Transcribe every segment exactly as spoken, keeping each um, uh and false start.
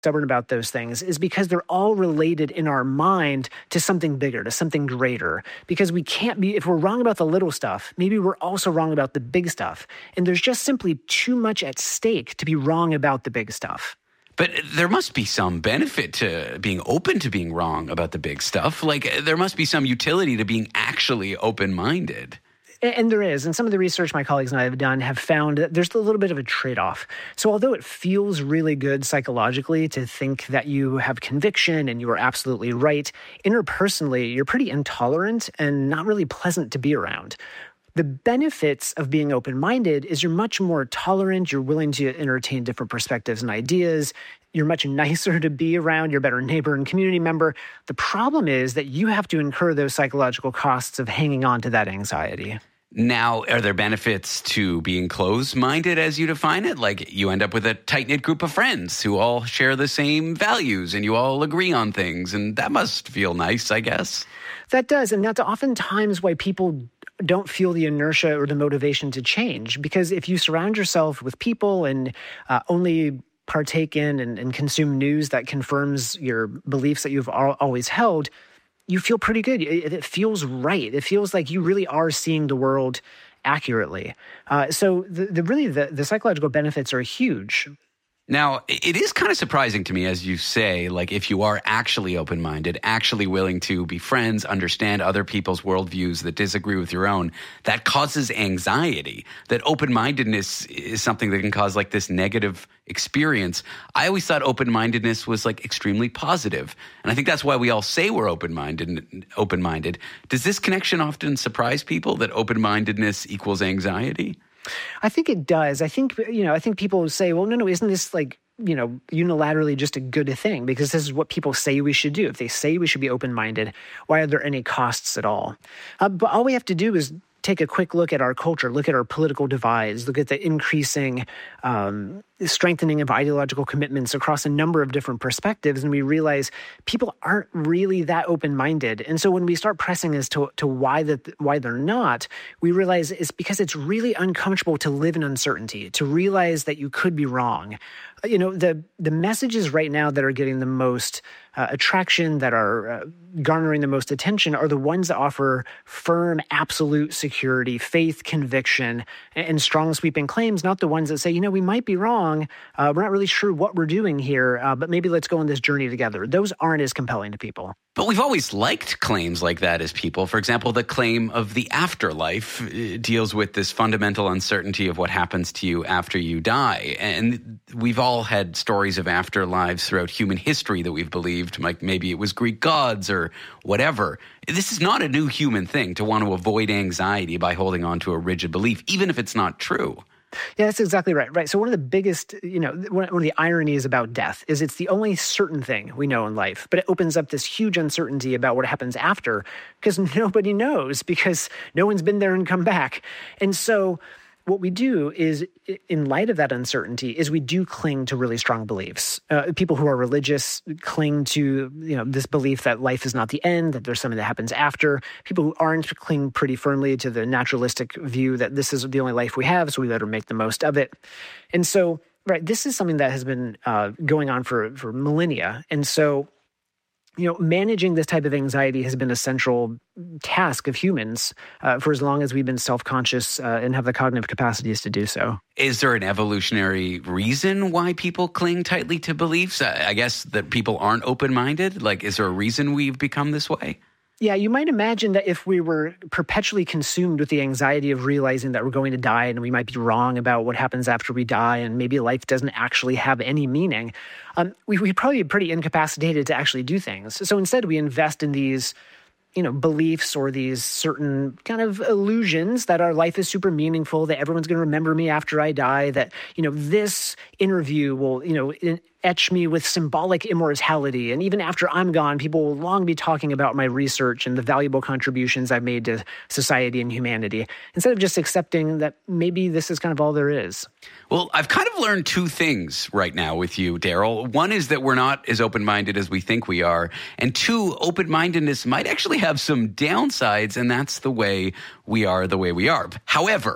stubborn about those things is because they're all related in our mind to something bigger, to something greater. Because we can't be, if we're wrong about the little stuff, maybe we're also wrong about the big stuff. And there's just simply too much at stake to be wrong about the big stuff. But there must be some benefit to being open to being wrong about the big stuff. Like, there must be some utility to being actually open-minded. And there is. And some of the research my colleagues and I have done have found that there's a little bit of a trade-off. So although it feels really good psychologically to think that you have conviction and you are absolutely right, interpersonally, you're pretty intolerant and not really pleasant to be around. The benefits of being open-minded is you're much more tolerant, you're willing to entertain different perspectives and ideas, you're much nicer to be around, you're a better neighbor and community member. The problem is that you have to incur those psychological costs of hanging on to that anxiety. Now, are there benefits to being closed-minded as you define it? Like, you end up with a tight-knit group of friends who all share the same values and you all agree on things, and that must feel nice, I guess. That does, and that's oftentimes why people don't feel the inertia or the motivation to change. Because if you surround yourself with people and uh, only partake in and, and consume news that confirms your beliefs that you've al- always held, you feel pretty good. It, it feels right. It feels like you really are seeing the world accurately. Uh, so the, the really the, the psychological benefits are huge. Now, it is kind of surprising to me, as you say, like if you are actually open-minded, actually willing to be friends, understand other people's worldviews that disagree with your own, that causes anxiety. That open-mindedness is something that can cause like this negative experience. I always thought open-mindedness was like extremely positive. And I think that's why we all say we're open-minded. Open-minded. Does this connection often surprise people, that open-mindedness equals anxiety? I think it does. I think, you know, I think people say, well, no, no, isn't this like, you know, unilaterally just a good thing? Because this is what people say we should do. If they say we should be open-minded, why are there any costs at all? Uh, but all we have to do is take a quick look at our culture, look at our political divides, look at the increasing um, strengthening of ideological commitments across a number of different perspectives, and we realize people aren't really that open-minded. And so when we start pressing as to, to why that why they're not, we realize it's because it's really uncomfortable to live in uncertainty, to realize that you could be wrong. You know, the the messages right now that are getting the most uh, attraction, that are uh, garnering the most attention, are the ones that offer firm, absolute security, faith, conviction, and, and strong, sweeping claims, not the ones that say, you know, we might be wrong, uh, we're not really sure what we're doing here, uh, but maybe let's go on this journey together. Those aren't as compelling to people. But we've always liked claims like that as people. For example, the claim of the afterlife deals with this fundamental uncertainty of what happens to you after you die. And we've all had stories of afterlives throughout human history that we've believed, like maybe it was Greek gods or whatever. This is not a new human thing to want to avoid anxiety by holding on to a rigid belief, even if it's not true. Yeah, that's exactly right. Right. So one of the biggest, you know, one of the ironies about death is it's the only certain thing we know in life, but it opens up this huge uncertainty about what happens after because nobody knows, because no one's been there and come back. And so what we do is, in light of that uncertainty, is we do cling to really strong beliefs. Uh, people who are religious cling to, you know, this belief that life is not the end, that there's something that happens after. People who aren't cling pretty firmly to the naturalistic view that this is the only life we have, so we better make the most of it. And so, right, this is something that has been uh, going on for, for millennia. And so, you know, managing this type of anxiety has been a central task of humans uh, for as long as we've been self-conscious uh, and have the cognitive capacities to do so. Is there an evolutionary reason why people cling tightly to beliefs? I guess that people aren't open-minded. Like, is there a reason we've become this way? Yeah, you might imagine that if we were perpetually consumed with the anxiety of realizing that we're going to die and we might be wrong about what happens after we die and maybe life doesn't actually have any meaning, um, we, we'd probably be pretty incapacitated to actually do things. So instead we invest in these, you know, beliefs or these certain kind of illusions that our life is super meaningful, that everyone's going to remember me after I die, that, you know, this interview will, you know, in, etch me with symbolic immortality. And even after I'm gone, people will long be talking about my research and the valuable contributions I've made to society and humanity, instead of just accepting that maybe this is kind of all there is. Well, I've kind of learned two things right now with you, Daryl. One is that we're not as open-minded as we think we are. And two, open-mindedness might actually have some downsides, and that's the way we are the way we are. However,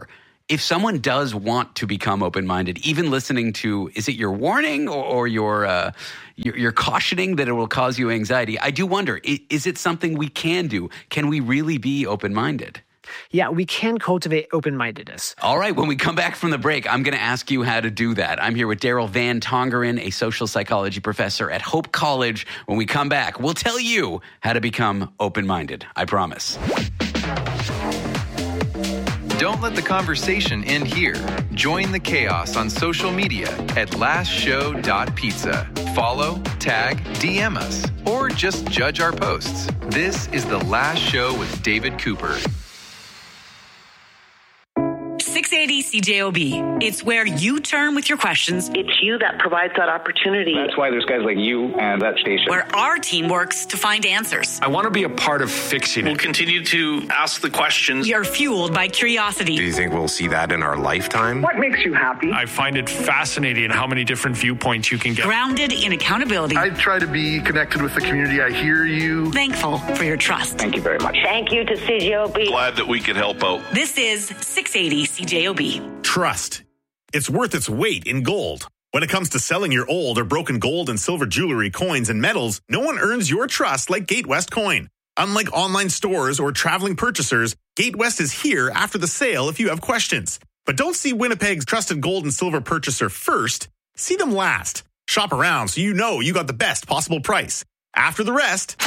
if someone does want to become open-minded, even listening to, is it your warning or, or your, uh, your your cautioning that it will cause you anxiety? I do wonder, is, is it something we can do? Can we really be open-minded? Yeah, we can cultivate open-mindedness. All right, when we come back from the break, I'm going to ask you how to do that. I'm here with Daryl Van Tongeren, a social psychology professor at Hope College. When we come back, we'll tell you how to become open-minded. I promise. Don't let the conversation end here. Join the chaos on social media at last show dot pizza. Follow, tag, D M us, or just judge our posts. This is The Last Show with David Cooper. six eighty C J O B. It's where you turn with your questions. It's you that provides that opportunity. That's why there's guys like you and that station. Where our team works to find answers. I want to be a part of fixing it. We'll continue to ask the questions. You're fueled by curiosity. Do you think we'll see that in our lifetime? What makes you happy? I find it fascinating how many different viewpoints you can get. Grounded in accountability. I try to be connected with the community. I hear you. Thankful for your trust. Thank you very much. Thank you to C J O B. Glad that we could help out. This is six eighty C J O B. Trust. It's worth its weight in gold. When it comes to selling your old or broken gold and silver jewelry, coins, and metals, no one earns your trust like GateWest Coin. Unlike online stores or traveling purchasers, GateWest is here after the sale if you have questions. But don't see Winnipeg's trusted gold and silver purchaser first. See them last. Shop around so you know you got the best possible price. After the rest,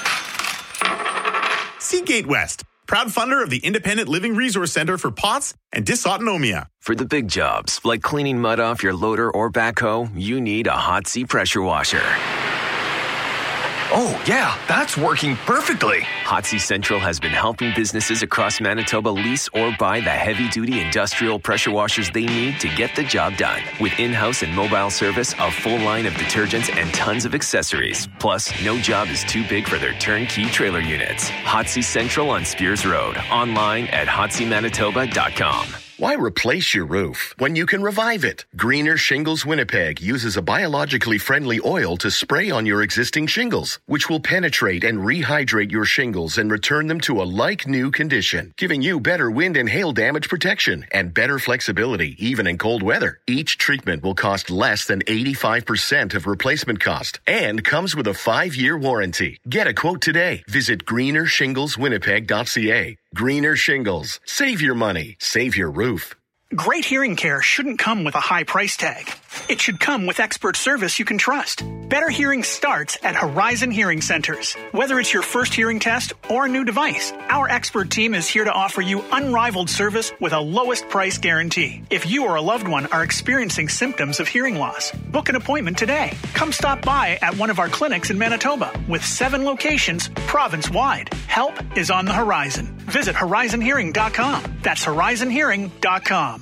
see GateWest. Proud funder of the Independent Living Resource Center for P O T S and Dysautonomia. For the big jobs, like cleaning mud off your loader or backhoe, you need a Hot C pressure washer. Oh, yeah, that's working perfectly. Hot C Central has been helping businesses across Manitoba lease or buy the heavy-duty industrial pressure washers they need to get the job done. With in-house and mobile service, a full line of detergents, and tons of accessories. Plus, no job is too big for their turnkey trailer units. Hot C Central on Spears Road. Online at hot c manitoba dot com. Why replace your roof when you can revive it? Greener Shingles Winnipeg uses a biologically friendly oil to spray on your existing shingles, which will penetrate and rehydrate your shingles and return them to a like-new condition, giving you better wind and hail damage protection and better flexibility even in cold weather. Each treatment will cost less than eighty-five percent of replacement cost and comes with a five-year warranty. Get a quote today. Visit greener shingles winnipeg dot c a. Greener Shingles. Save your money. Save your roof. Great hearing care shouldn't come with a high price tag. It should come with expert service you can trust. Better hearing starts at Horizon Hearing Centers. Whether it's your first hearing test or a new device, our expert team is here to offer you unrivaled service with a lowest price guarantee. If you or a loved one are experiencing symptoms of hearing loss, book an appointment today. Come stop by at one of our clinics in Manitoba with seven locations province-wide. Help is on the horizon. Visit horizon hearing dot com. That's horizon hearing dot com.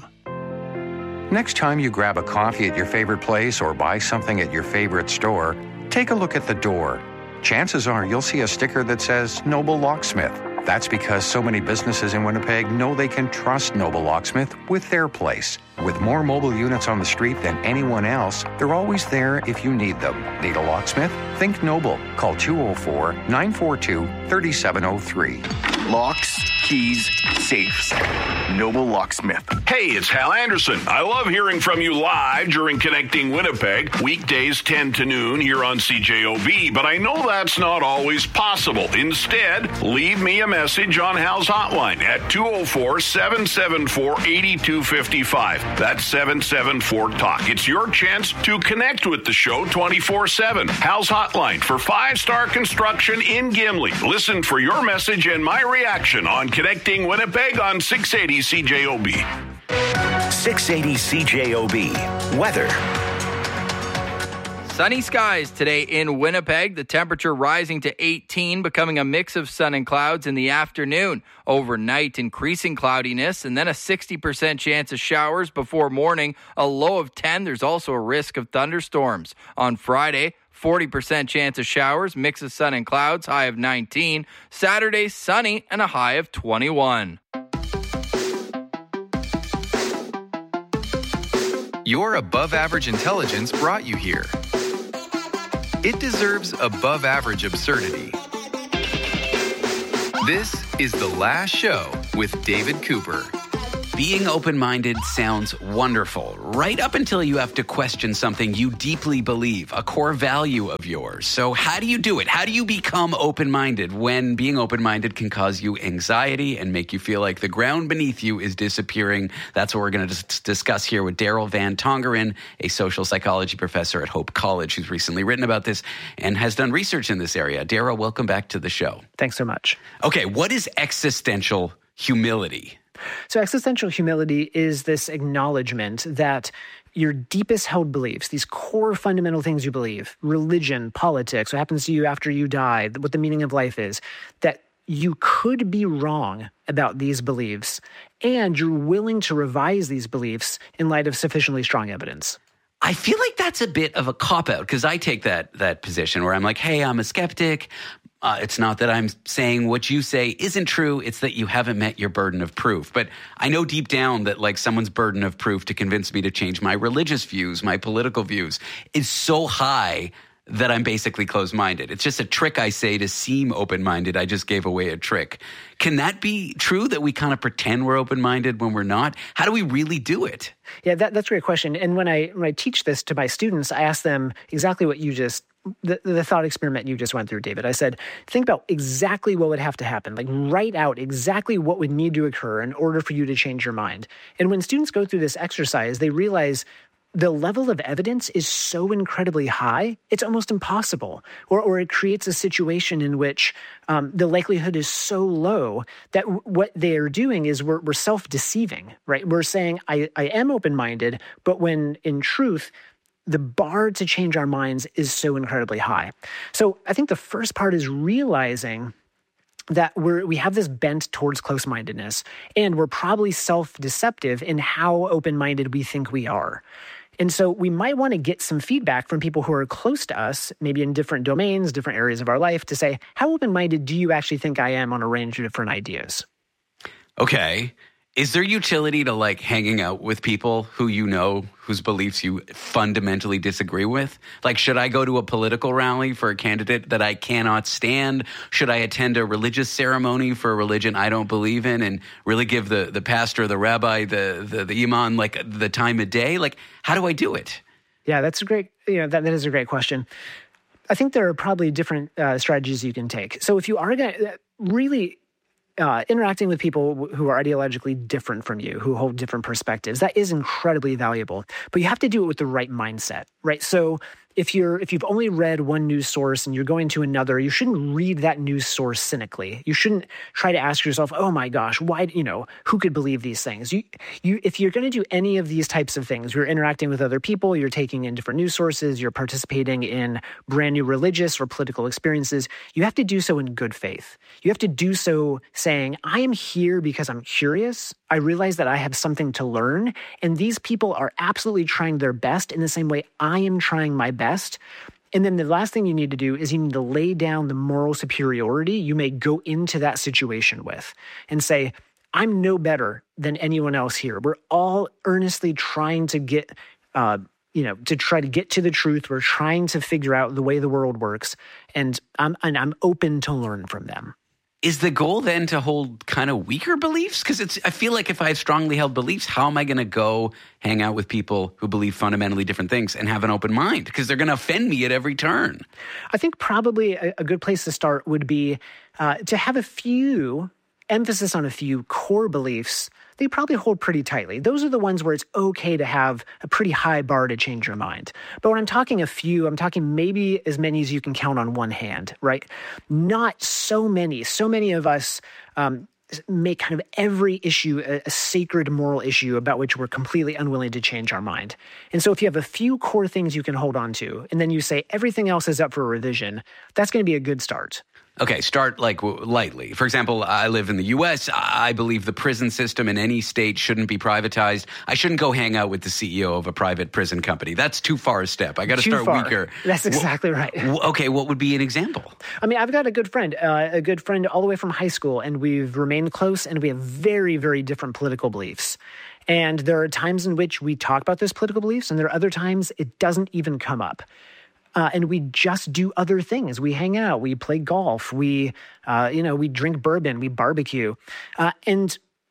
Next time you grab a coffee at your favorite place or buy something at your favorite store, take a look at the door. Chances are you'll see a sticker that says Noble Locksmith. That's because so many businesses in Winnipeg know they can trust Noble Locksmith with their place. With more mobile units on the street than anyone else, they're always there if you need them. Need a locksmith? Think Noble. Call two oh four, nine four two, three seven oh three. Locks, keys, safes. Noble Locksmith. Hey, it's Hal Anderson. I love hearing from you live during Connecting Winnipeg, weekdays ten to noon here on C J O B, but I know that's not always possible. Instead, leave me a message on Hal's hotline at two oh four, seven seven four, eight two five five. That's seven seven four talk. It's your chance to connect with the show twenty-four seven. Hal's hotline for five-star construction in Gimli. Listen for your message and my reaction on Connecting Winnipeg on six eighty C J O B. six eighty C J O B. Weather. Sunny skies today in Winnipeg. The temperature rising to eighteen, becoming a mix of sun and clouds in the afternoon. Overnight, increasing cloudiness, and then a sixty percent chance of showers before morning. A low of ten. There's also a risk of thunderstorms. On Friday, forty percent chance of showers, mix of sun and clouds, high of nineteen. Saturday, sunny and a high of twenty-one. Your above-average intelligence brought you here. It deserves above-average absurdity. This is The Last Show with David Cooper. Being open-minded sounds wonderful, right up until you have to question something you deeply believe, a core value of yours. So how do you do it? How do you become open-minded when being open-minded can cause you anxiety and make you feel like the ground beneath you is disappearing? That's what we're going to dis- discuss here with Daryl Van Tongeren, a social psychology professor at Hope College, who's recently written about this and has done research in this area. Daryl, welcome back to the show. Thanks so much. Okay, what is existential humility? So existential humility is this acknowledgement that your deepest held beliefs, these core fundamental things you believe, religion, politics, what happens to you after you die, what the meaning of life is, that you could be wrong about these beliefs, and you're willing to revise these beliefs in light of sufficiently strong evidence. I feel like that's a bit of a cop-out because I take that that position where I'm like, hey, I'm a skeptic. Uh, it's not that I'm saying what you say isn't true. It's that you haven't met your burden of proof. But I know deep down that like someone's burden of proof to convince me to change my religious views, my political views is so high that I'm basically closed-minded. It's just a trick I say to seem open-minded. I just gave away a trick. Can that be true that we kind of pretend we're open-minded when we're not? How do we really do it? Yeah, that, that's a great question. And when I when I teach this to my students, I ask them exactly what you just The, the thought experiment you just went through, David. I said, think about exactly what would have to happen. Like write out exactly what would need to occur in order for you to change your mind. And when students go through this exercise, they realize the level of evidence is so incredibly high, it's almost impossible. Or, or it creates a situation in which um, the likelihood is so low that w- what they're doing is we're, we're self-deceiving, right? We're saying, I, I am open-minded, but when in truth, the bar to change our minds is so incredibly high. So I think the first part is realizing that we're, we have this bent towards close-mindedness, and we're probably self-deceptive in how open-minded we think we are. And so we might want to get some feedback from people who are close to us, maybe in different domains, different areas of our life, to say, how open-minded do you actually think I am on a range of different ideas? Okay. Is there utility to like hanging out with people who you know, whose beliefs you fundamentally disagree with? Like, should I go to a political rally for a candidate that I cannot stand? Should I attend a religious ceremony for a religion I don't believe in and really give the, the pastor, the rabbi, the, the, the imam, like the time of day? Like, how do I do it? Yeah, that's a great, you know, that, that is a great question. I think there are probably different uh, strategies you can take. So if you are going to really Uh, interacting with people who are ideologically different from you, who hold different perspectives, that is incredibly valuable. But you have to do it with the right mindset, right? So if you're if you've only read one news source and you're going to another, you shouldn't read that news source cynically. You shouldn't try to ask yourself, "Oh my gosh, why? You know, who could believe these things?" You you if you're going to do any of these types of things, you're interacting with other people, you're taking in different news sources, you're participating in brand new religious or political experiences. You have to do so in good faith. You have to do so saying, "I am here because I'm curious. I realize that I have something to learn, and these people are absolutely trying their best in the same way I am trying my best." And then the last thing you need to do is you need to lay down the moral superiority you may go into that situation with and say, I'm no better than anyone else here. We're all earnestly trying to get, uh, you know, to try to get to the truth. We're trying to figure out the way the world works, and I'm, and I'm open to learn from them. Is the goal then to hold kind of weaker beliefs? Because it's, I feel like if I have strongly held beliefs, how am I going to go hang out with people who believe fundamentally different things and have an open mind? Because they're going to offend me at every turn. I think probably a, a good place to start would be uh, to have a few, emphasis on a few core beliefs that you probably hold pretty tightly. Those are the ones where it's okay to have a pretty high bar to change your mind. But when I'm talking a few, I'm talking maybe as many as you can count on one hand, right? Not so many. So many of us um, make kind of every issue a, a sacred moral issue about which we're completely unwilling to change our mind. And so if you have a few core things you can hold on to, and then you say everything else is up for revision, that's going to be a good start. Okay, start like w- lightly. For example, I live in the U S. I believe the prison system in any state shouldn't be privatized. I shouldn't go hang out with the C E O of a private prison company. That's too far a step. I got to start far. weaker. That's exactly right. W- okay, what would be an example? I mean, I've got a good friend, uh, a good friend all the way from high school, and we've remained close, and we have very, very different political beliefs. And there are times in which we talk about those political beliefs, and there are other times it doesn't even come up. Uh, and we just do other things. We hang out, we play golf, we, uh, you know, we drink bourbon, we barbecue. Uh, and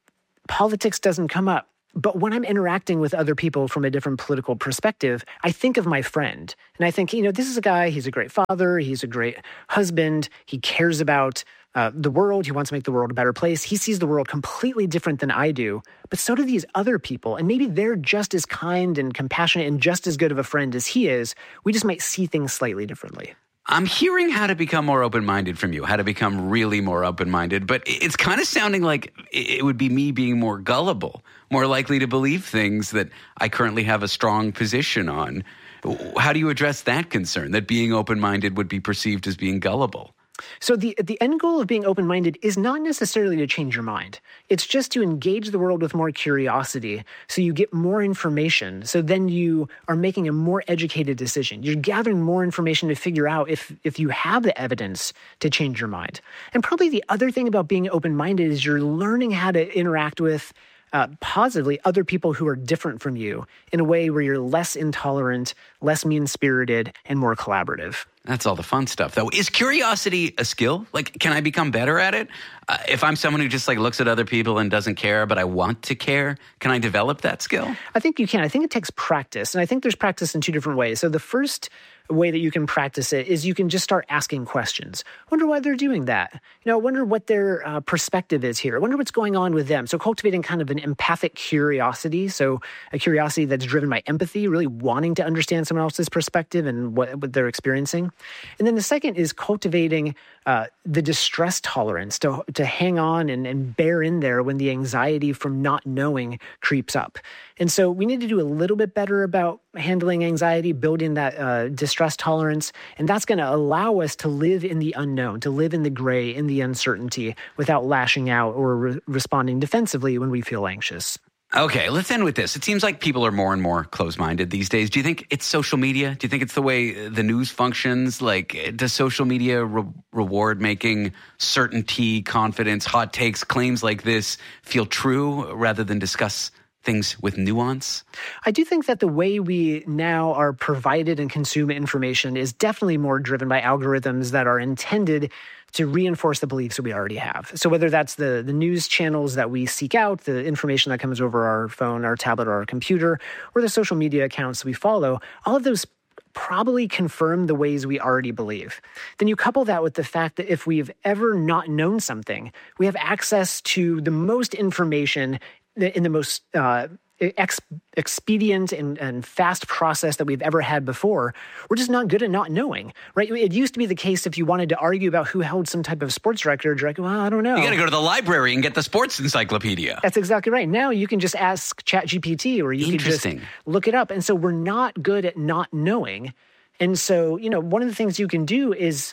Politics doesn't come up. But when I'm interacting with other people from a different political perspective, I think of my friend. And I think, you know, this is a guy, he's a great father, he's a great husband, he cares about uh, the world, he wants to make the world a better place. He sees the world completely different than I do. But so do these other people. And maybe they're just as kind and compassionate and just as good of a friend as he is. We just might see things slightly differently. I'm hearing how to become more open-minded from you, how to become really more open-minded, but it's kind of sounding like it would be me being more gullible, more likely to believe things that I currently have a strong position on. How do you address that concern, that being open-minded would be perceived as being gullible? So the the end goal of being open-minded is not necessarily to change your mind. It's just to engage the world with more curiosity so you get more information. So then you are making a more educated decision. You're gathering more information to figure out if, if you have the evidence to change your mind. And probably the other thing about being open-minded is you're learning how to interact with Uh, positively other people who are different from you in a way where you're less intolerant, less mean-spirited, and more collaborative. That's all the fun stuff, though. Is curiosity a skill? Like, can I become better at it? Uh, if I'm someone who just like looks at other people and doesn't care, but I want to care, can I develop that skill? I think you can. I think it takes practice, and I think there's practice in two different ways. So the first way that you can practice it is you can just start asking questions. Wonder why they're doing that. You know, wonder what their uh, perspective is here. Wonder what's going on with them. So cultivating kind of an empathic curiosity. So a curiosity that's driven by empathy, really wanting to understand someone else's perspective and what, what they're experiencing. And then the second is cultivating uh, the distress tolerance to to hang on and, and bear in there when the anxiety from not knowing creeps up. And so we need to do a little bit better about handling anxiety, building that uh, distress tolerance, and that's going to allow us to live in the unknown, to live in the gray, in the uncertainty, without lashing out or re- responding defensively when we feel anxious. Okay, let's end with this. It seems like people are more and more closed-minded these days. Do you think it's social media? Do you think it's the way the news functions? Like, does social media re- reward making certainty, confidence, hot takes, claims like this feel true rather than discuss things with nuance? I do think that the way we now are provided and consume information is definitely more driven by algorithms that are intended to reinforce the beliefs that we already have. So whether that's the, the news channels that we seek out, the information that comes over our phone, our tablet, or our computer, or the social media accounts we follow, all of those probably confirm the ways we already believe. Then you couple that with the fact that if we've ever not known something, we have access to the most information in the most uh, ex- expedient and, and fast process that we've ever had before. We're just not good at not knowing, right? It used to be the case if you wanted to argue about who held some type of sports record, you're like, well, I don't know. You got to go to the library and get the sports encyclopedia. That's exactly right. Now you can just ask ChatGPT or you can just look it up. And so we're not good at not knowing. And so, you know, one of the things you can do is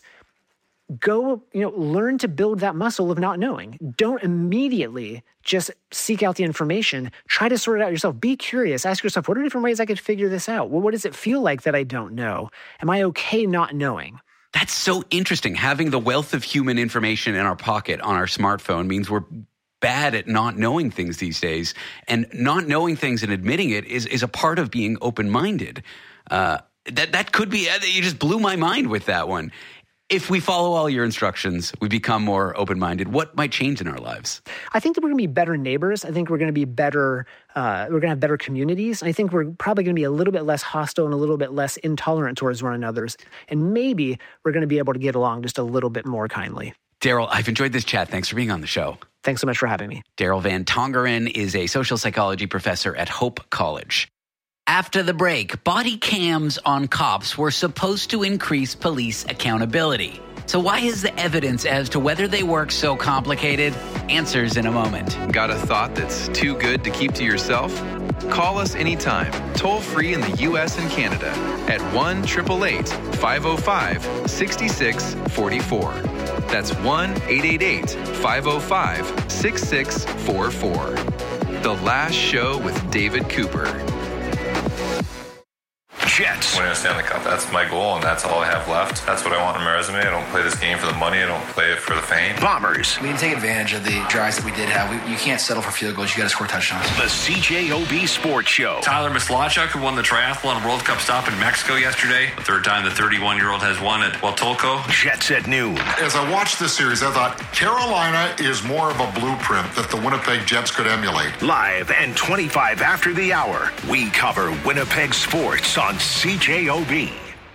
go, you know, learn to build that muscle of not knowing. Don't immediately just seek out the information. Try to sort it out yourself. Be curious. Ask yourself, what are different ways I could figure this out? Well, what does it feel like that I don't know? Am I okay not knowing? That's so interesting. Having the wealth of human information in our pocket on our smartphone means we're bad at not knowing things these days. And not knowing things and admitting it is, is a part of being open-minded. Uh, that, that could be, you just blew my mind with that one. If we follow all your instructions, we become more open-minded. What might change in our lives? I think that we're going to be better neighbors. I think we're going to be better, uh, we're going to have better communities. I think we're probably going to be a little bit less hostile and a little bit less intolerant towards one another. And maybe we're going to be able to get along just a little bit more kindly. Daryl, I've enjoyed this chat. Thanks for being on the show. Thanks so much for having me. Daryl Van Tongeren is a social psychology professor at Hope College. After the break, body cams on cops were supposed to increase police accountability. So why is the evidence as to whether they work so complicated? Answers in a moment. Got a thought that's too good to keep to yourself? Call us anytime, toll free in the U S and Canada at one eight eight eight, five oh five, six six four four. That's one eight eight eight, five oh five, six six four four. The Last Show with David Cooper. Jets. Winning a Stanley Cup, that's my goal, and that's all I have left. That's what I want on my resume. I don't play this game for the money. I don't play it for the fame. Bombers. We can take advantage of the drives that we did have. We, you can't settle for field goals. You got to score touchdowns. The C J O B Sports Show. Tyler Mislachuk, who won the triathlon World Cup stop in Mexico yesterday. The third time the thirty-one-year-old has won at Huatulco. Jets at noon. As I watched this series, I thought Carolina is more of a blueprint that the Winnipeg Jets could emulate. Live and twenty-five after the hour, we cover Winnipeg sports on C J O B.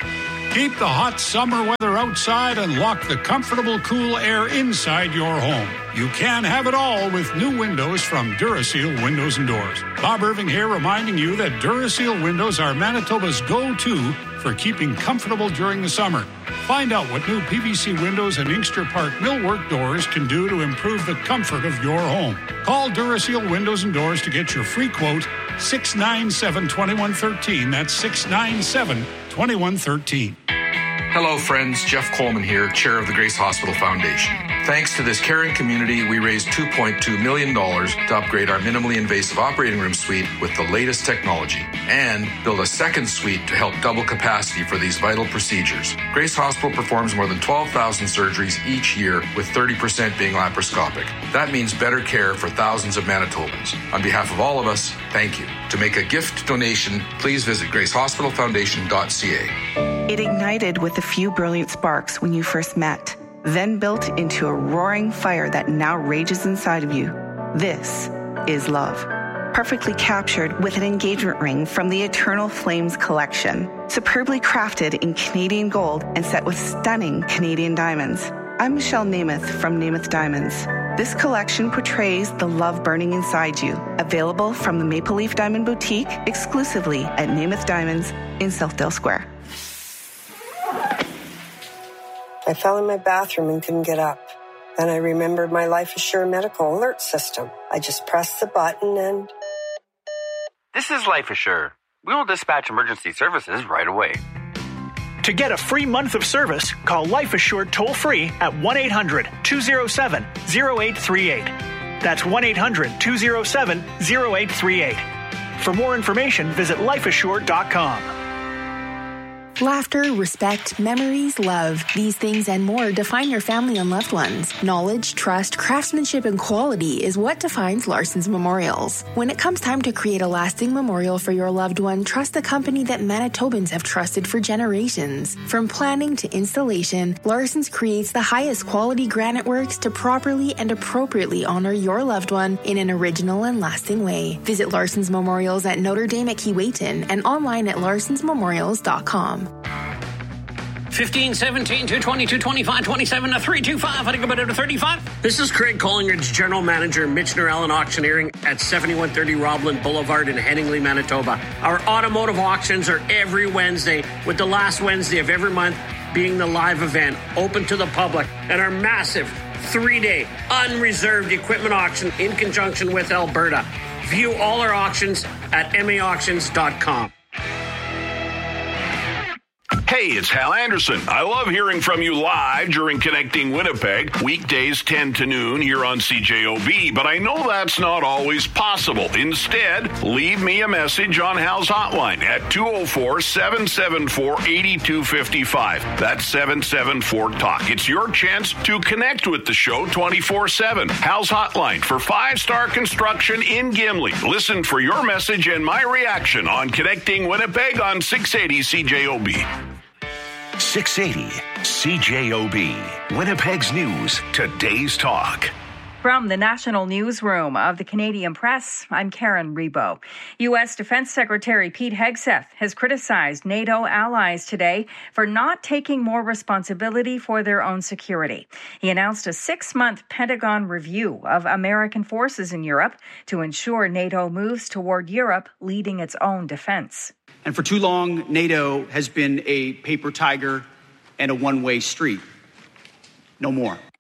Keep the hot summer weather outside and lock the comfortable, cool air inside your home. You can have it all with new windows from Duraseal Windows and Doors. Bob Irving here reminding you that Duraseal windows are Manitoba's go-to for keeping comfortable during the summer. Find out what new P V C windows and Inkster Park millwork doors can do to improve the comfort of your home. Call Duraseal Windows and Doors to get your free quote, six nine seven, two one one three. That's six nine seven, two one one three. Hello, friends. Jeff Coleman here, chair of the Grace Hospital Foundation. Thanks to this caring community, we raised two point two million dollars to upgrade our minimally invasive operating room suite with the latest technology and build a second suite to help double capacity for these vital procedures. Grace Hospital performs more than twelve thousand surgeries each year, with thirty percent being laparoscopic. That means better care for thousands of Manitobans. On behalf of all of us, thank you. To make a gift donation, please visit grace hospital foundation dot c a. It ignited with a few brilliant sparks when you first met, then built into a roaring fire that now rages inside of you. This is love. Perfectly captured with an engagement ring from the Eternal Flames collection, superbly crafted in Canadian gold and set with stunning Canadian diamonds. I'm Michelle Namath from Namath Diamonds. This collection portrays the love burning inside you. Available from the Maple Leaf Diamond Boutique exclusively at Namath Diamonds in Southdale Square. I fell in my bathroom and couldn't get up. Then I remembered my Life Assure medical alert system. I just pressed the button and... This is Life Assure. We will dispatch emergency services right away. To get a free month of service, call Life Assured toll-free at one eight hundred, two oh seven, oh eight three eight. That's one eight hundred, two oh seven, oh eight three eight. For more information, visit life assured dot com. Laughter, respect, memories, love. These things and more define your family and loved ones. Knowledge, trust, craftsmanship, and quality is what defines Larson's Memorials. When it comes time to create a lasting memorial for your loved one, trust the company that Manitobans have trusted for generations. From planning to installation, Larson's creates the highest quality granite works to properly and appropriately honor your loved one in an original and lasting way. Visit Larson's Memorials at Notre Dame at Keewatin and online at larsons memorials dot com. fifteen, seventeen, two twenty, two twenty-five, twenty-seven to three two five. I think about it to thirty-five. This is Craig Collingridge, General Manager, Michener Allen Auctioneering at seventy-one thirty Robland Boulevard in Headingley, Manitoba. Our automotive auctions are every Wednesday, with the last Wednesday of every month being the live event, open to the public, and our massive three-day unreserved equipment auction in conjunction with Alberta. View all our auctions at m a auctions dot com. Hey, it's Hal Anderson. I love hearing from you live during Connecting Winnipeg, weekdays ten to noon here on C J O B, but I know that's not always possible. Instead, leave me a message on Hal's hotline at two oh four, seven seven four, eight two five five. That's seven seven four talk. It's your chance to connect with the show twenty-four seven. Hal's hotline for five-star construction in Gimli. Listen for your message and my reaction on Connecting Winnipeg on six eighty C J O B. six eighty C J O B. Winnipeg's News, today's talk. From the National Newsroom of the Canadian Press, I'm Karen Rebo. U S Defense Secretary Pete Hegseth has criticized NATO allies today for not taking more responsibility for their own security. He announced a six-month Pentagon review of American forces in Europe to ensure NATO moves toward Europe leading its own defense. And for too long, NATO has been a paper tiger and a one-way street. No more.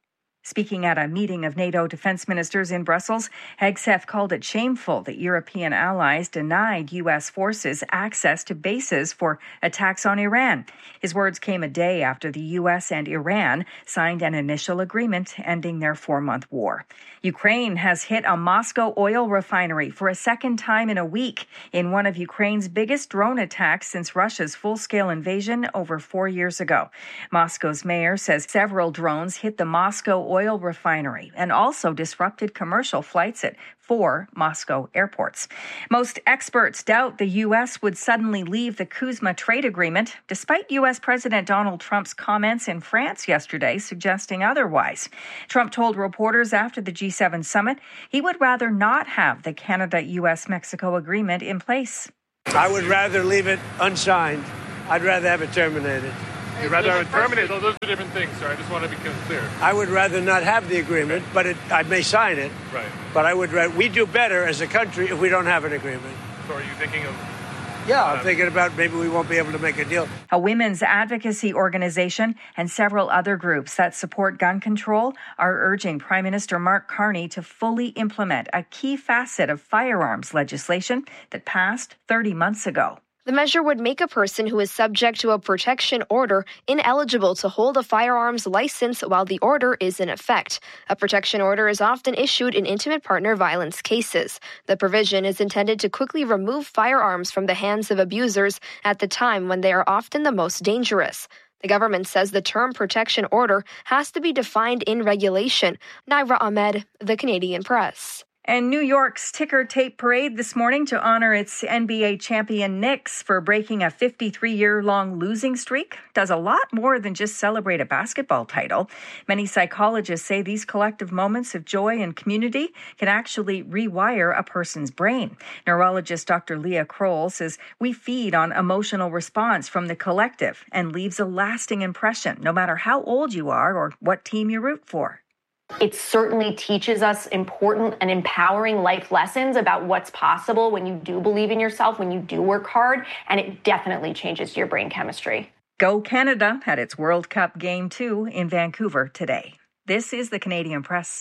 Speaking at a meeting of NATO defense ministers in Brussels, Hegseth called it shameful that European allies denied U S forces access to bases for attacks on Iran. His words came a day after the U S and Iran signed an initial agreement ending their four-month war. Ukraine has hit a Moscow oil refinery for a second time in a week in one of Ukraine's biggest drone attacks since Russia's full-scale invasion over four years ago. Moscow's mayor says several drones hit the Moscow oil refinery and also disrupted commercial flights at four Moscow airports. Most experts doubt the U S would suddenly leave the CUSMA trade agreement, despite U S President Donald Trump's comments in France yesterday suggesting otherwise. Trump told reporters after the G seven summit he would rather not have the Canada-U S-Mexico agreement in place. I would rather leave it unsigned. I'd rather have it terminated. You'd rather have it terminated? Those are different things, sir. I just want to be clear. I would rather not have the agreement, okay. but it, I may sign it. Right. But I would. We do better as a country if we don't have an agreement. So are you thinking of... Yeah, I'm thinking about maybe we won't be able to make a deal. A women's advocacy organization and several other groups that support gun control are urging Prime Minister Mark Carney to fully implement a key facet of firearms legislation that passed thirty months ago. The measure would make a person who is subject to a protection order ineligible to hold a firearms license while the order is in effect. A protection order is often issued in intimate partner violence cases. The provision is intended to quickly remove firearms from the hands of abusers at the time when they are often the most dangerous. The government says the term protection order has to be defined in regulation. Naira Ahmed, The Canadian Press. And New York's ticker tape parade this morning to honor its N B A champion Knicks for breaking a fifty-three-year-long losing streak does a lot more than just celebrate a basketball title. Many psychologists say these collective moments of joy and community can actually rewire a person's brain. Neurologist Doctor Leah Kroll says we feed on emotional response from the collective and leaves a lasting impression, no matter how old you are or what team you root for. It certainly teaches us important and empowering life lessons about what's possible when you do believe in yourself, when you do work hard, and it definitely changes your brain chemistry. Go Canada had its World Cup Game two in Vancouver today. This is the Canadian Press.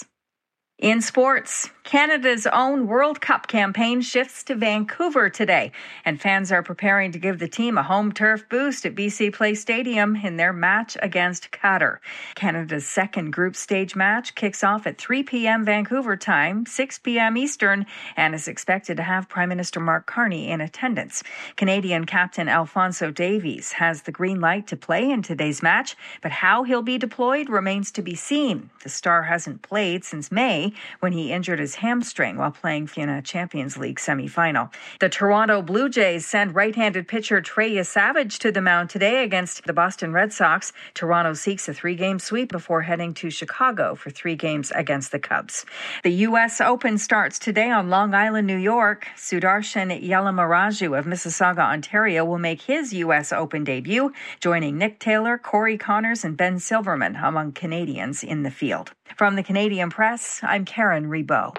In sports, Canada's own World Cup campaign shifts to Vancouver today, and fans are preparing to give the team a home turf boost at B C Place Stadium in their match against Qatar. Canada's second group stage match kicks off at three p.m. Vancouver time, six p.m. Eastern, and is expected to have Prime Minister Mark Carney in attendance. Canadian captain Alphonso Davies has the green light to play in today's match, but how he'll be deployed remains to be seen. The star hasn't played since May, when he injured his hamstring while playing in a Champions League semifinal. The Toronto Blue Jays send right-handed pitcher Trey Savage to the mound today against the Boston Red Sox. Toronto seeks a three-game sweep before heading to Chicago for three games against the Cubs. The U S Open starts today on Long Island, New York. Sudarshan Yalamaraju of Mississauga, Ontario will make his U S Open debut, joining Nick Taylor, Corey Connors, and Ben Silverman among Canadians in the field. From the Canadian Press, I'm Karen Rebo.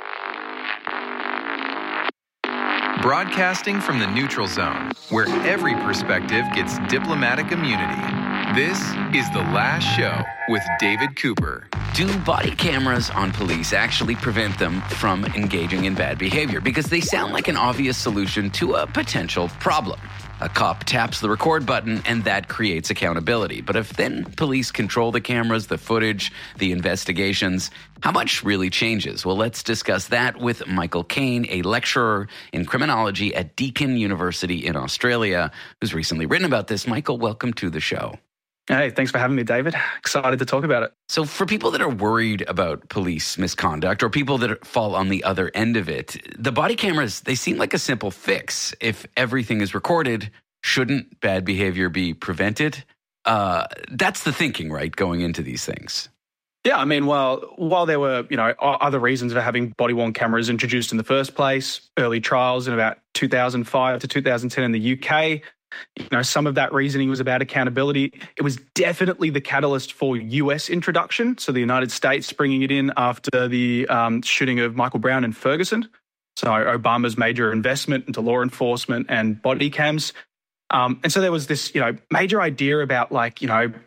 Broadcasting from the neutral zone, where every perspective gets diplomatic immunity. This is The Last Show with David Cooper. Do body cameras on police actually prevent them from engaging in bad behavior? Because they sound like an obvious solution to a potential problem. A cop taps the record button and that creates accountability. But if then police control the cameras, the footage, the investigations, how much really changes? Well, let's discuss that with Michael Kane, a lecturer in criminology at Deakin University in Australia, who's recently written about this. Michael, welcome to the show. Hey, thanks for having me, David. Excited to talk about it. So for people that are worried about police misconduct or people that fall on the other end of it, the body cameras, they seem like a simple fix. If everything is recorded, shouldn't bad behavior be prevented? Uh, that's the thinking, right, going into these things. Yeah, I mean, well, while there were, you know, other reasons for having body-worn cameras introduced in the first place, early trials in about two thousand five to two thousand ten in the U K, you know, some of that reasoning was about accountability. It was definitely the catalyst for U S introduction. So the United States bringing it in after the um, shooting of Michael Brown in Ferguson. So Obama's major investment into law enforcement and body cams. Um, and so there was this, you know, major idea about like, you know,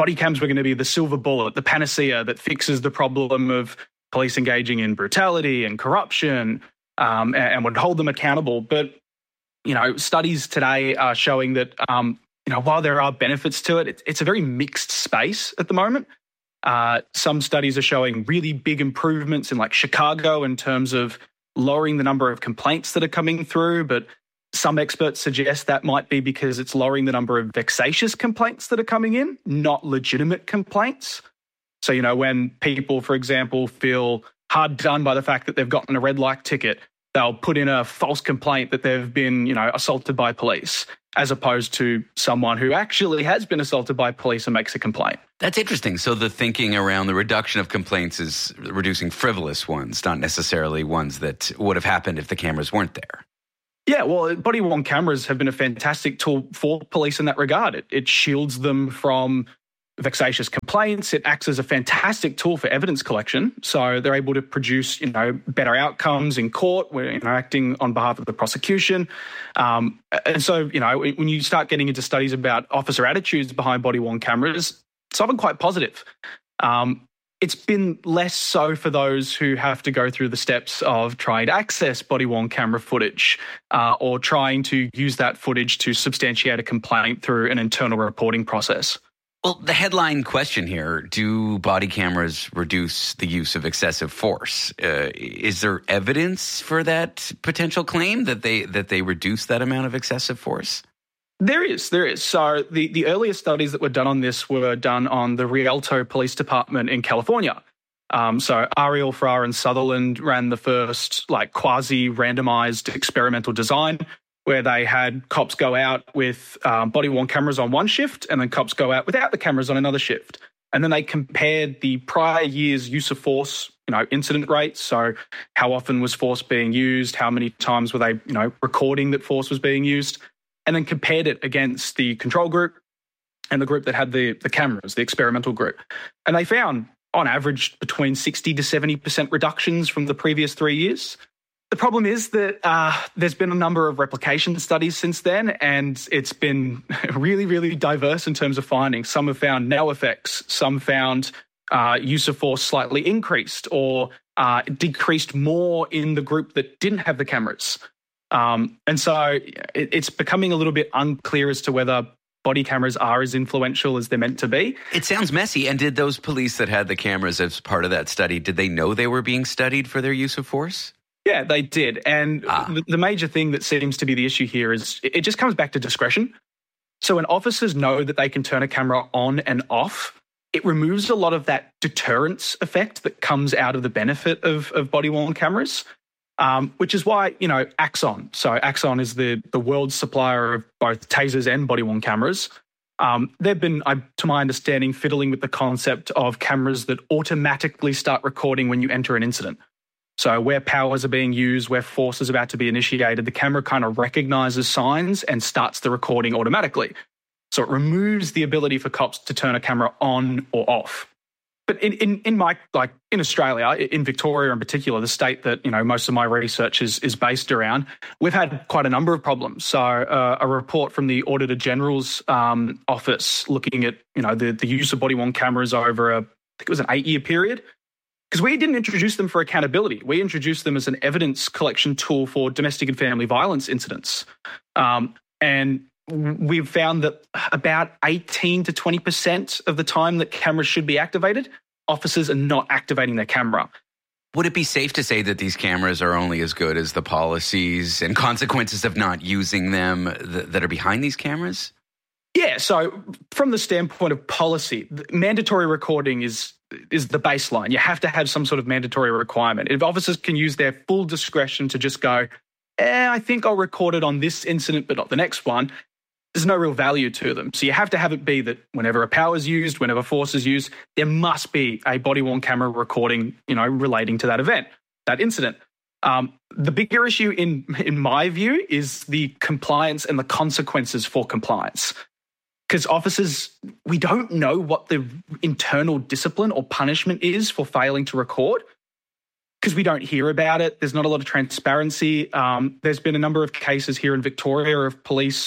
body cams were going to be the silver bullet, the panacea that fixes the problem of police engaging in brutality and corruption, um, and, and would hold them accountable. But, you know, studies today are showing that, um, you know, while there are benefits to it, it it's a very mixed space at the moment. Uh, some studies are showing really big improvements in like Chicago in terms of lowering the number of complaints that are coming through, but some experts suggest that might be because it's lowering the number of vexatious complaints that are coming in, not legitimate complaints. So, you know, when people, for example, feel hard done by the fact that they've gotten a red light ticket, they'll put in a false complaint that they've been, you know, assaulted by police, as opposed to someone who actually has been assaulted by police and makes a complaint. That's interesting. So the thinking around the reduction of complaints is reducing frivolous ones, not necessarily ones that would have happened if the cameras weren't there. Yeah, well, body-worn cameras have been a fantastic tool for police in that regard. It, it shields them from vexatious complaints. It acts as a fantastic tool for evidence collection. So they're able to produce, you know, better outcomes in court. We're, you know, acting on behalf of the prosecution. Um, and so, you know, when you start getting into studies about officer attitudes behind body-worn cameras, it's often quite positive. Um, it's been less so for those who have to go through the steps of trying to access body-worn camera footage uh, or trying to use that footage to substantiate a complaint through an internal reporting process. Well, the headline question here, do body cameras reduce the use of excessive force? Uh, is there evidence for that potential claim that they that they reduce that amount of excessive force? There is, there is. So the, the earliest studies that were done on this were done on the Rialto Police Department in California. Um, so Ariel, Farrar and Sutherland ran the first like quasi-randomized experimental design where they had cops go out with um, body-worn cameras on one shift and then cops go out without the cameras on another shift. And then they compared the prior year's use of force, you know, incident rates. So how often was force being used? How many times were they, you know, recording that force was being used? And then compared it against the control group and the group that had the, the cameras, the experimental group. And they found, on average, between sixty to seventy percent reductions from the previous three years. The problem is that uh, there's been a number of replication studies since then, and it's been really, really diverse in terms of findings. Some have found no effects. Some found uh, use of force slightly increased or uh, decreased more in the group that didn't have the cameras. Um, and so it, it's becoming a little bit unclear as to whether body cameras are as influential as they're meant to be. It sounds messy. And did those police that had the cameras as part of that study, did they know they were being studied for their use of force? Yeah, they did. And ah. the, the major thing that seems to be the issue here is it, it just comes back to discretion. So when officers know that they can turn a camera on and off, it removes a lot of that deterrence effect that comes out of the benefit of, of body-worn cameras, um, which is why, you know, Axon. So Axon is the, the world's supplier of both tasers and body-worn cameras. Um, they've been, I, to my understanding, fiddling with the concept of cameras that automatically start recording when you enter an incident. So where powers are being used, where force is about to be initiated, the camera kind of recognizes signs and starts the recording automatically. So it removes the ability for cops to turn a camera on or off. But in, in, in my, like in Australia, in Victoria in particular, the state that, you know, most of my research is, is based around, we've had quite a number of problems. So uh, a report from the Auditor General's um, office looking at, you know, the, the use of body-worn cameras over a, I think it was an eight-year period. Because we didn't introduce them for accountability. We introduced them as an evidence collection tool for domestic and family violence incidents. Um, and we've found that about eighteen to twenty percent of the time that cameras should be activated, officers are not activating their camera. Would it be safe to say that these cameras are only as good as the policies and consequences of not using them th- that are behind these cameras? Yeah, so from the standpoint of policy, mandatory recording is is the baseline. You have to have some sort of mandatory requirement. If officers can use their full discretion to just go, eh, I think I'll record it on this incident but not the next one, there's no real value to them. So you have to have it be that whenever a power is used, whenever force is used, there must be a body-worn camera recording, you know, relating to that event, that incident. Um, the bigger issue in in my view is the compliance and the consequences for compliance. Because officers, we don't know what the internal discipline or punishment is for failing to record because we don't hear about it. There's not a lot of transparency. Um, there's been a number of cases here in Victoria of police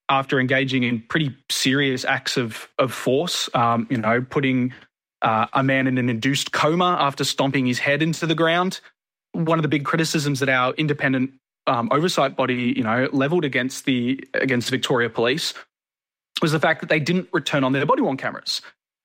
after engaging in pretty serious acts of, of force, um, you know, putting uh, a man in an induced coma after stomping his head into the ground. One of the big criticisms that our independent um, oversight body, you know, levelled against the against the Victoria Police was the fact that they didn't return on their body-worn cameras.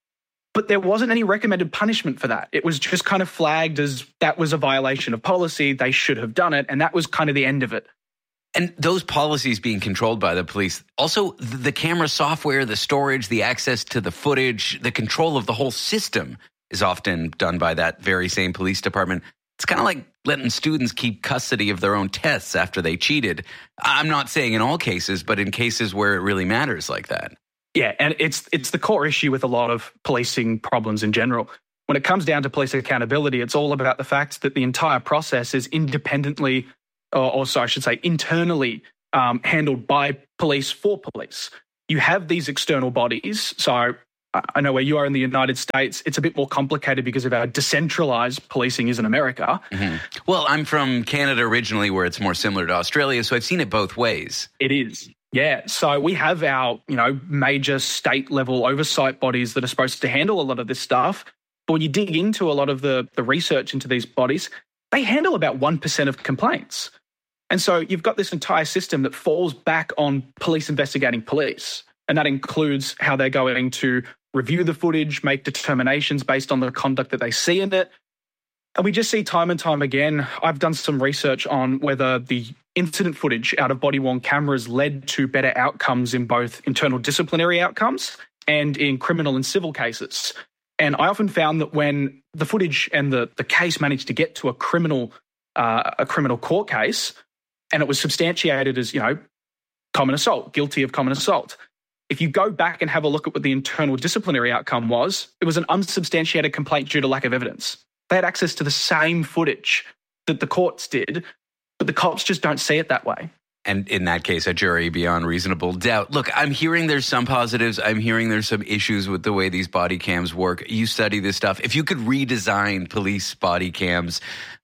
But there wasn't any recommended punishment for that. It was just kind of flagged as that was a violation of policy. They should have done it. And that was kind of the end of it. And those policies being controlled by the police, also the camera software, the storage, the access to the footage, the control of the whole system is often done by that very same police department. It's kind of like letting students keep custody of their own tests after they cheated. I'm not saying in all cases, but in cases where it really matters like that. Yeah, and it's it's the core issue with a lot of policing problems in general. When it comes down to police accountability, it's all about the fact that the entire process is independently, or, or so I should say, internally um, handled by police for police. You have these external bodies. So I know where you are in the United States, it's a bit more complicated because of our decentralized policing is in America. Mm-hmm. Well, I'm from Canada originally, where it's more similar to Australia, so I've seen it both ways. It is. Yeah, so we have our, you know, major state level oversight bodies that are supposed to handle a lot of this stuff. But when you dig into a lot of the, the research into these bodies, they handle about one percent of complaints. And so you've got this entire system that falls back on police investigating police. And that includes how they're going to review the footage, make determinations based on the conduct that they see in it. And we just see time and time again, I've done some research on whether the incident footage out of body-worn cameras led to better outcomes in both internal disciplinary outcomes and in criminal and civil cases. And I often found that when the footage and the, the case managed to get to a criminal uh, a criminal court case, and it was substantiated as, you know, common assault, guilty of common assault. If you go back and have a look at what the internal disciplinary outcome was, it was an unsubstantiated complaint due to lack of evidence. They had access to the same footage that the courts did, but the cops just don't see it that way. And in that case, a jury beyond reasonable doubt. Look, I'm hearing there's some positives. I'm hearing there's some issues with the way these body cams work. You study this stuff. If you could redesign police body cams,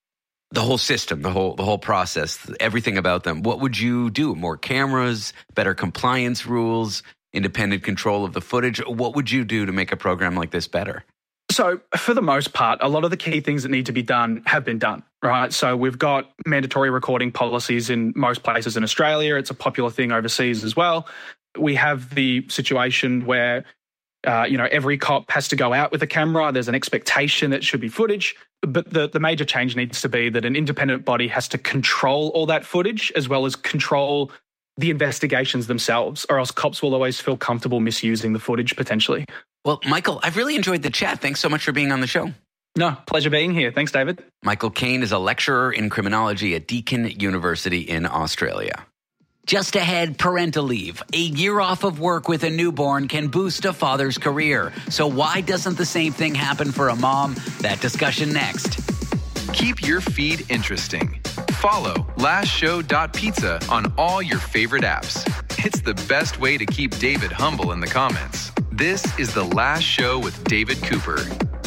the whole system, the whole the whole process, everything about them, what would you do? More cameras, better compliance rules, independent control of the footage? What would you do to make a program like this better? So for the most part, a lot of the key things that need to be done have been done, right? So we've got mandatory recording policies in most places in Australia. It's a popular thing overseas as well. We have the situation where, uh, you know, every cop has to go out with a camera. There's an expectation that it should be footage. But the, the major change needs to be that an independent body has to control all that footage as well as control the investigations themselves, or else cops will always feel comfortable misusing the footage potentially. Well, Michael, I've really enjoyed the chat. Thanks so much for being on the show. No, pleasure being here. Thanks, David. Michael Kane is a lecturer in criminology at Deakin University in Australia. Just ahead, parental leave. A year off of work with a newborn can boost a father's career. So why doesn't the same thing happen for a mom? That discussion next. Keep your feed interesting. Follow last show dot pizza on all your favorite apps. It's the best way to keep David humble in the comments. This is The Last Show with David Cooper.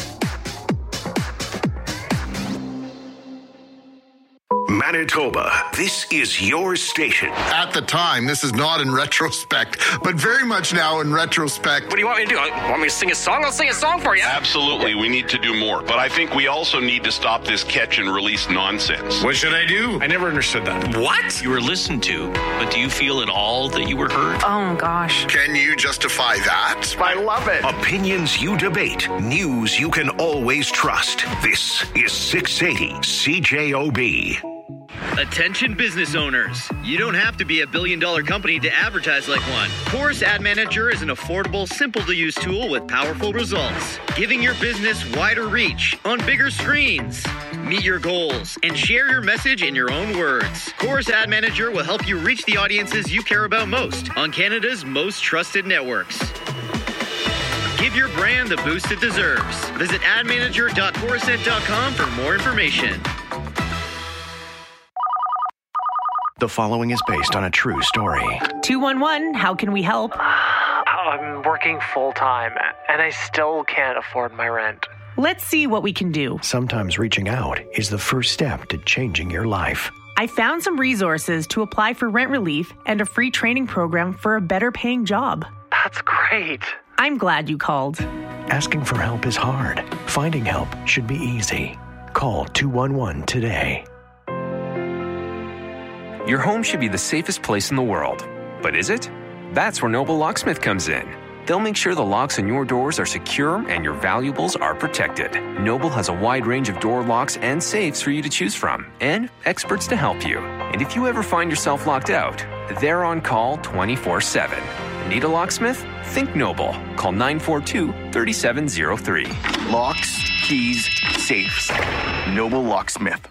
Manitoba, this is your station. At the time, this is not in retrospect, but very much now in retrospect. What do you want me to do? Want me to sing a song? I'll sing a song for you. Absolutely, we need to do more. But I think we also need to stop this catch and release nonsense. What should I do? I never understood that. What? You were listened to, but do you feel at all that you were heard? Oh, gosh. Can you justify that? I love it. Opinions you debate, news you can always trust. This is six eighty C J O B. Attention business owners. You don't have to be a billion dollar company to advertise like one. Chorus Ad Manager is an affordable, simple to use tool with powerful results, giving your business wider reach on bigger screens. Meet your goals and share your message in your own words. Chorus Ad Manager will help you reach the audiences you care about most on Canada's most trusted networks. Give your brand the boost it deserves. Visit ad manager dot chorusnet dot com for more information. The following is based on a true story. two one one, how can we help? I'm working full-time, and I still can't afford my rent. Let's see what we can do. Sometimes reaching out is the first step to changing your life. I found some resources to apply for rent relief and a free training program for a better paying job. That's great. I'm glad you called. Asking for help is hard. Finding help should be easy. Call two one one today. Your home should be the safest place in the world. But is it? That's where Noble Locksmith comes in. They'll make sure the locks on your doors are secure and your valuables are protected. Noble has a wide range of door locks and safes for you to choose from, and experts to help you. And if you ever find yourself locked out, they're on call twenty-four seven. Need a locksmith? Think Noble. Call nine four two, three seven zero three. Locks, keys, safes. Noble Locksmith.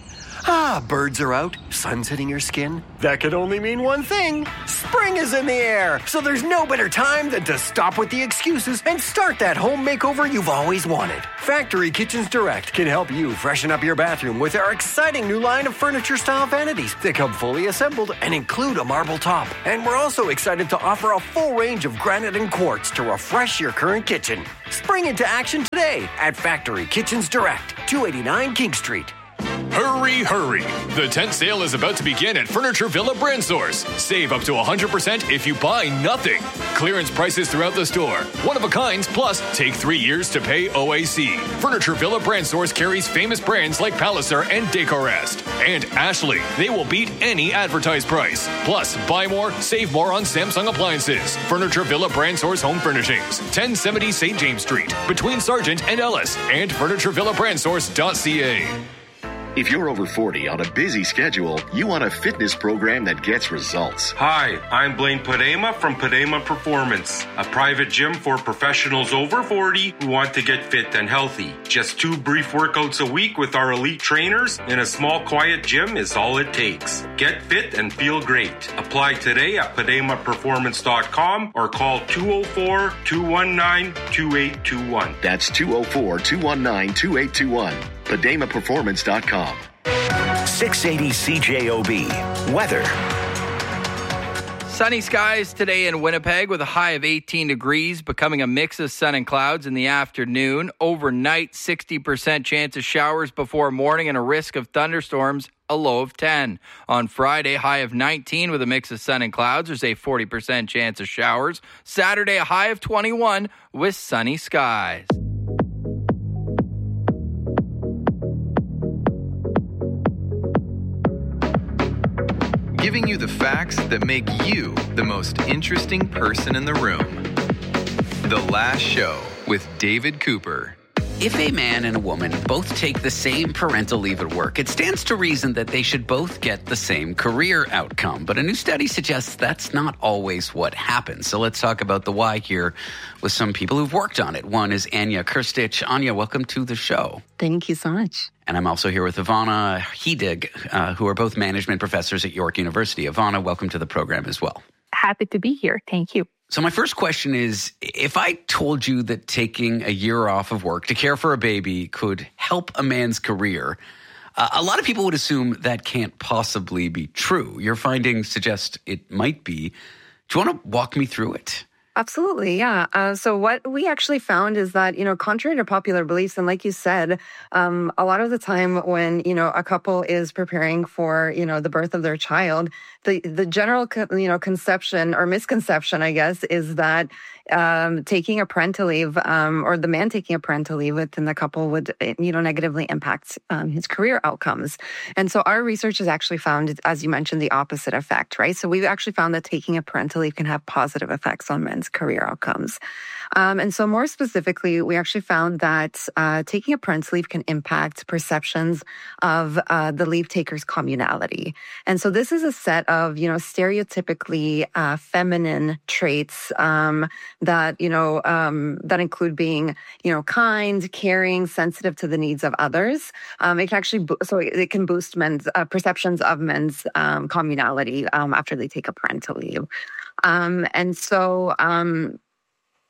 Ah, birds are out, sun's hitting your skin. That could only mean one thing. Spring is in the air, so there's no better time than to stop with the excuses and start that home makeover you've always wanted. Factory Kitchens Direct can help you freshen up your bathroom with our exciting new line of furniture-style vanities that come fully assembled and include a marble top. And we're also excited to offer a full range of granite and quartz to refresh your current kitchen. Spring into action today at Factory Kitchens Direct, two eighty-nine King Street. Hurry, hurry! The tent sale is about to begin at Furniture Villa Brand Source. Save up to one hundred percent if you buy nothing. Clearance prices throughout the store. One of a kind, plus take three years to pay O A C. Furniture Villa Brand Source carries famous brands like Palliser and Decorest. And Ashley. They will beat any advertised price. Plus, buy more, save more on Samsung appliances. Furniture Villa Brand Source Home Furnishings. ten seventy Saint James Street, between Sargent and Ellis. And furniture villa brand source dot c a. If you're over forty on a busy schedule, you want a fitness program that gets results. Hi, I'm Blaine Padema from Padema Performance, a private gym for professionals over forty who want to get fit and healthy. Just two brief workouts a week with our elite trainers in a small, quiet gym is all it takes. Get fit and feel great. Apply today at padema performance dot com or call two oh four, two one nine, two eight two one. That's two oh four, two one nine, two eight two one. padema performance dot com. six eighty C J O B. Weather. Sunny skies today in Winnipeg with a high of eighteen degrees, becoming a mix of sun and clouds in the afternoon. Overnight, sixty percent chance of showers before morning and a risk of thunderstorms, a low of ten. On Friday, high of nineteen with a mix of sun and clouds. There's a forty percent chance of showers. Saturday, a high of twenty-one with sunny skies. Giving you the facts that make you the most interesting person in the room. The Last Show with David Cooper. If a man and a woman both take the same parental leave at work, it stands to reason that they should both get the same career outcome. But a new study suggests that's not always what happens. So let's talk about the why here with some people who've worked on it. One is Anya Kirstich. Anya, welcome to the show. Thank you so much. And I'm also here with Ivana Hedig, uh, who are both management professors at York University. Ivana, welcome to the program as well. Happy to be here. Thank you. So my first question is, if I told you that taking a year off of work to care for a baby could help a man's career, uh, a lot of people would assume that can't possibly be true. Your findings suggest it might be. Do you want to walk me through it? Absolutely, yeah. Uh, so what we actually found is that, you know, contrary to popular beliefs, and like you said, um, a lot of the time when, you know, a couple is preparing for, you know, the birth of their child, the, the general, you know, conception or misconception, I guess, is that um, taking a parental leave um, or the man taking a parental leave within the couple would, you know, negatively impact um, his career outcomes. And so our research has actually found, as you mentioned, the opposite effect, right? So we've actually found that taking a parental leave can have positive effects on men's career outcomes. Um, and so more specifically, we actually found that uh, taking a parental leave can impact perceptions of uh, the leave taker's communality. And so this is a set of, you know, stereotypically uh, feminine traits um, that, you know, um, that include being, you know, kind, caring, sensitive to the needs of others. Um, it can actually, bo- so it can boost men's uh, perceptions of men's um, communality um, after they take a parental leave. Um, and so, um,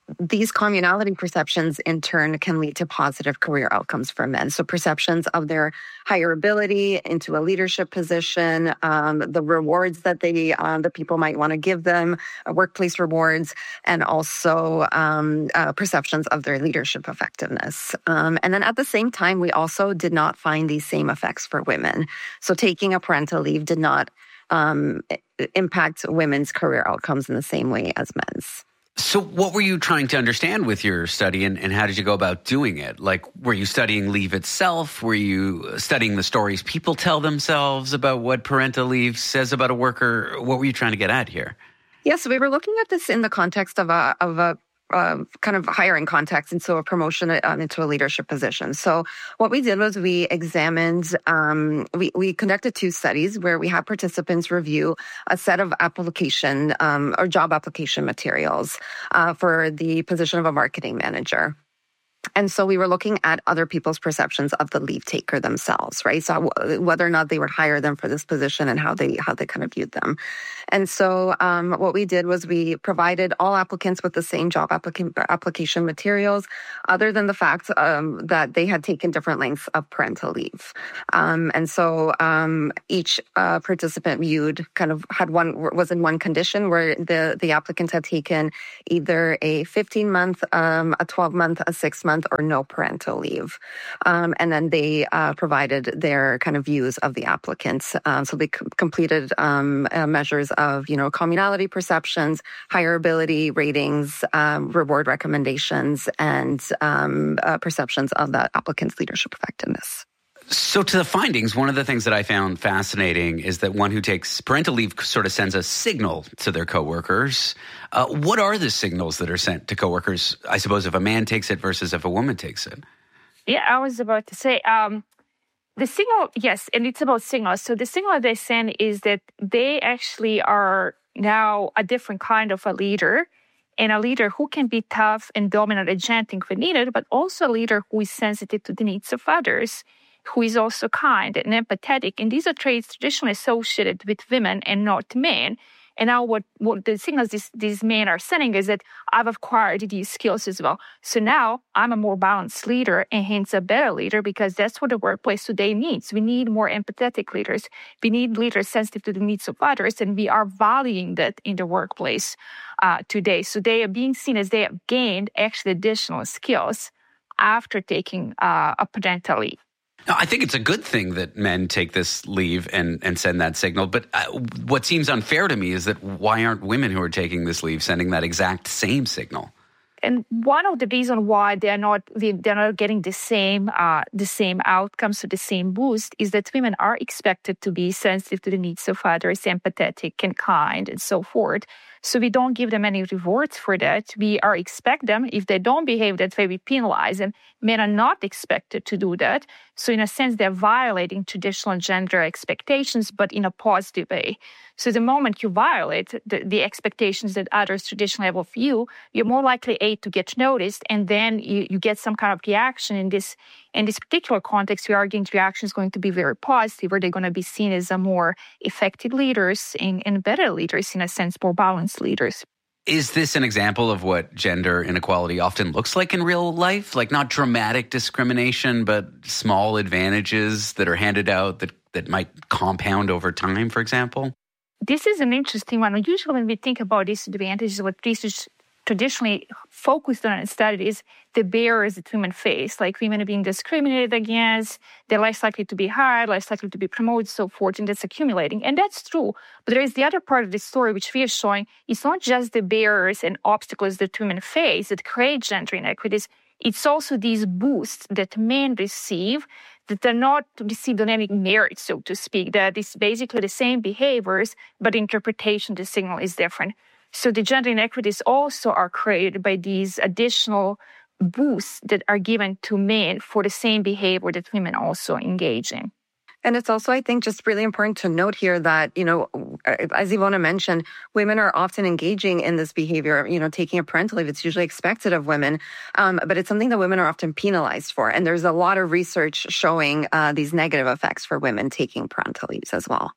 these communality perceptions in turn can lead to positive career outcomes for men. So perceptions of their higher ability into a leadership position, um, the rewards that they, uh, the people might want to give them, uh, workplace rewards, and also um, uh, perceptions of their leadership effectiveness. Um, and then at the same time, we also did not find these same effects for women. So taking a parental leave did not um, impact women's career outcomes in the same way as men's. So what were you trying to understand with your study, and, and how did you go about doing it? Like, were you studying leave itself? Were you studying the stories people tell themselves about what parental leave says about a worker? What were you trying to get at here? Yes, we were looking at this in the context of a of a Uh, kind of hiring context, and so a promotion uh, into a leadership position. So what we did was we examined, um, we, we conducted two studies where we had participants review a set of application um, or job application materials uh, for the position of a marketing manager. And so we were looking at other people's perceptions of the leave taker themselves, right? So w- whether or not they would hire them for this position and how they how they kind of viewed them. And so um, what we did was we provided all applicants with the same job applica- application materials, other than the fact um, that they had taken different lengths of parental leave. Um, and so um, each uh, participant viewed kind of had one was in one condition where the the applicant had taken either a fifteen month, um, a twelve month, a six month, or no parental leave. Um, and then they uh, provided their kind of views of the applicants. Um, so they c- completed um, uh, measures of, you know, communality perceptions, higher ability ratings, um, reward recommendations, and um, uh, perceptions of the applicant's leadership effectiveness. So to the findings, one of the things that I found fascinating is that one who takes parental leave sort of sends a signal to their coworkers. Uh, what are the signals that are sent to coworkers, I suppose, if a man takes it versus if a woman takes it? Yeah, I was about to say, um, the signal, yes, and it's about signals. So the signal they send is that they actually are now a different kind of a leader, and a leader who can be tough and dominant and chanting when needed, but also a leader who is sensitive to the needs of others, who is also kind and empathetic. And these are traits traditionally associated with women and not men. And now what, what the signals these, these men are sending is that I've acquired these skills as well. So now I'm a more balanced leader and hence a better leader, because that's what the workplace today needs. We need more empathetic leaders. We need leaders sensitive to the needs of others, and we are valuing that in the workplace uh, today. So they are being seen as they have gained actually additional skills after taking uh, a parental leave. No, I think it's a good thing that men take this leave and, and send that signal. But uh, what seems unfair to me is that why aren't women who are taking this leave sending that exact same signal? And one of the reasons why they're not they're not getting the same uh, the same outcomes, so the same boost, is that women are expected to be sensitive to the needs of others, empathetic and kind, and so forth. So we don't give them any rewards for that. We are expect them, if they don't behave that way, we penalize them. Men are not expected to do that. So in a sense, they're violating traditional gender expectations, but in a positive way. So the moment you violate the, the expectations that others traditionally have of you, you're more likely, A, to get noticed, and then you, you get some kind of reaction. In this in this particular context, we are arguing the reaction is going to be very positive, where they're going to be seen as a more effective leaders and, and better leaders, in a sense, more balanced leaders. Is this an example of what gender inequality often looks like in real life? Like not dramatic discrimination, but small advantages that are handed out that, that might compound over time, for example? This is an interesting one. Usually when we think about disadvantages, what research traditionally focused on and studied is the barriers that women face, like women are being discriminated against, they're less likely to be hired, less likely to be promoted, so forth, and that's accumulating. And that's true. But there is the other part of the story, which we are showing, it's not just the barriers and obstacles that women face that create gender inequities, it's also these boosts that men receive that are not received on any merit, so to speak, that is basically the same behaviors, but interpretation, the signal is different. So the gender inequities also are created by these additional boosts that are given to men for the same behavior that women also engage in. And it's also, I think, just really important to note here that, you know, as Ivona mentioned, women are often engaging in this behavior, you know, taking a parental leave. It's usually expected of women, um, but it's something that women are often penalized for. And there's a lot of research showing uh, these negative effects for women taking parental leaves as well.